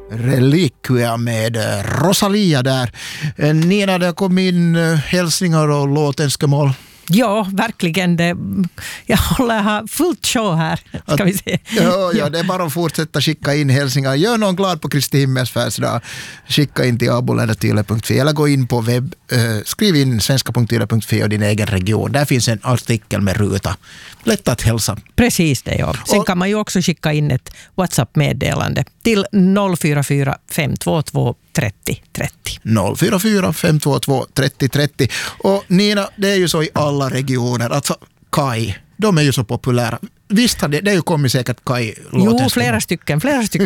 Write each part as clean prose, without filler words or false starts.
Reliquia med Rosalia där. Nina, det kom in hälsningar och låtenskemål. Ja, verkligen. Jag håller här fullt show här, ska vi se. Ja, det är bara att fortsätta skicka in hälsningar. Gör någon glad på Kristi himmels födelsedag. Skicka in till abolendatyle.fi eller gå in på webb. Skriv in svenska.yle.fi och din egen region. Där finns en artikel med ruta. Lätt att hälsa. Precis det, ja. Sen kan man ju också skicka in ett WhatsApp-meddelande till 044 522 30 30. 044 522 30 30. Och Nina, det är ju så i alla regioner. Alltså Kai, de är ju så populära. Visst har det ju kommit säkert Kai-låten. Jo, flera stycken.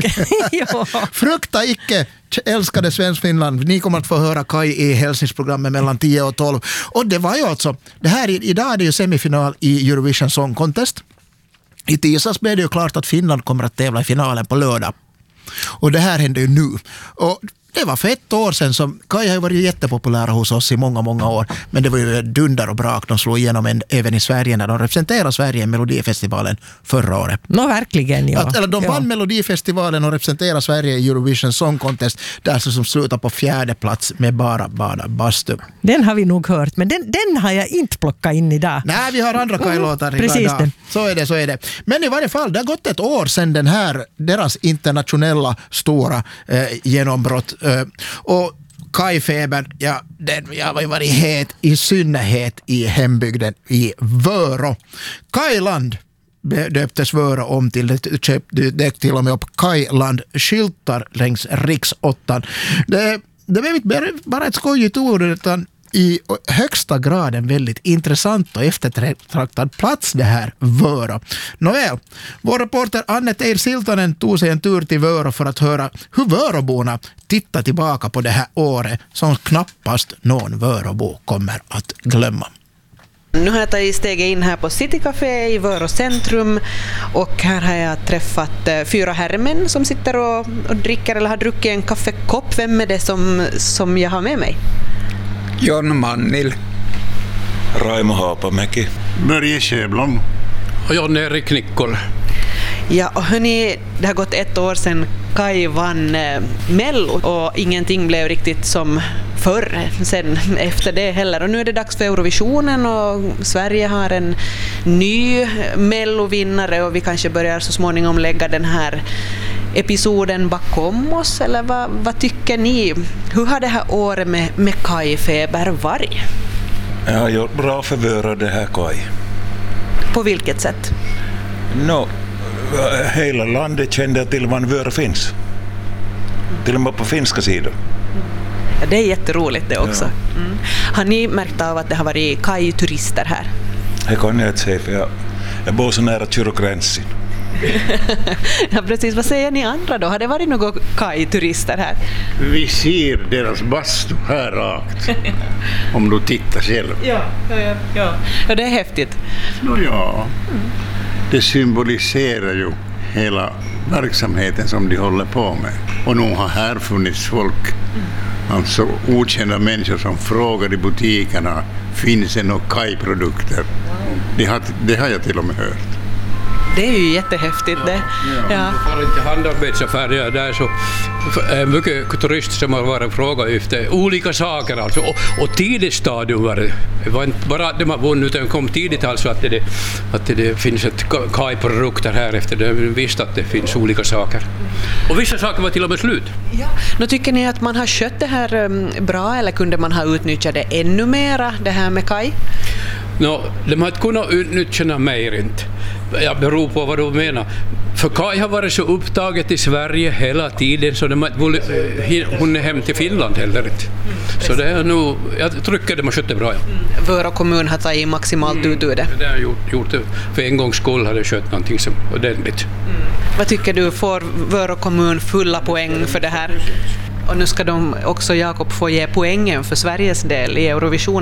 Ja. Frukta icke, älskade Svensk-Finland. Ni kommer att få höra Kai i hälsningsprogrammet mellan 10 och 12. Och det var ju alltså, det här idag är det ju semifinal i Eurovision Song Contest. I tisdags blev det ju klart att Finland kommer att tävla i finalen på lördag. Och det här händer ju nu. Och det var för ett år sedan som Kai har varit jättepopulära hos oss i många år. Men det var ju dunder och brak. De slog igenom även i Sverige när de representerade Sverige i Melodifestivalen förra året. Verkligen, ja. De vann Melodifestivalen och representerade Sverige i Eurovision Song Contest. Där som slutar på 4:e plats med bara bastu. Den har vi nog hört, men den har jag inte plockat in idag. Nej, vi har andra Kai-låtar idag. Det. Så är det. Men i varje fall, det har gått ett år sedan deras internationella stora genombrott. Och Kai-febern, den har ju varit het i synnerhet i hembygden i Vörå. Kailand döptes Vörå om till det till och med upp Kailand-skyltar längs riksåttan. Det blev inte bara ett skojigt ord utan i högsta grad en väldigt intressant och eftertraktad plats det här Vörå. Nåväl, vår reporter Anne Teir Siltanen tog sig en tur till Vörå för att höra hur Vöråborna tittar tillbaka på det här året som knappast någon Vöråbo kommer att glömma. Nu har jag tagit steget in här på City Café i Vörå centrum och här har jag träffat 4 herrmän som sitter och dricker eller har druckit en kaffekopp. Vem är det som jag har med mig? Jon Mannil. Raimo Haapamäki. Börje Sjöblom. Och Jon-Erik Nikkol. Ja, och hörni, det har gått ett år sedan Kai vann Mello och ingenting blev riktigt som förr sen efter det heller. Och nu är det dags för Eurovisionen och Sverige har en ny Mello-vinnare och vi kanske börjar så småningom lägga den här episoden bakom oss, eller vad tycker ni? Hur har det här året med Kai-feber varit? Jag har gjort bra för Vörå det här Kai. På vilket sätt? Hela landet kände till var Vörå finns. Till och med på finska sidan. Ja, det är jätteroligt det också. Ja. Mm. Har ni märkt av att det har varit Kai-turister här? Det kan jag inte säga, för jag bor så nära kyrogränsen. Ja, precis. Vad säger ni andra då? Har det varit några Kai-turister här? Vi ser deras bastu här rakt. Om du tittar själv. Ja, det är häftigt. Ja. Det symboliserar ju hela verksamheten som de håller på med. Och nu har här funnits folk, alltså okända människor som frågar i butikerna, finns det några Kai-produkter? Det har jag till och med hört. Det är ju jättehäftigt det. Ja. För inte handarbetsaffärer där så mycket turister som har varit och frågat efter olika saker alltså. Och tidigt stadium var inte bara att de har vunnit utan kom tidigt alltså att det finns ett Kai-produkter här efter det. Vi visste att det finns olika saker. Och vissa saker var till och med slut. Ja. Nu tycker ni att man har skött det här bra eller kunde man ha utnyttjat det ännu mera, det här med Kai? De har inte kunnat utnyttja mer inte. Jag beror på vad du menar. För Kai har varit så upptaget i Sverige hela tiden så de har hon är hem till Finland heller inte. Så det är nog, jag tycker de har skött det bra. Ja. Vörå kommun har tagit maximalt ut ur det. Det har gjort det. För en gångs skull har det skött någonting som ordentligt. Vad tycker du, får Vörå kommun fulla poäng för det här? Och nu ska de också, Jakob, få ge poängen för Sveriges del i Eurovision.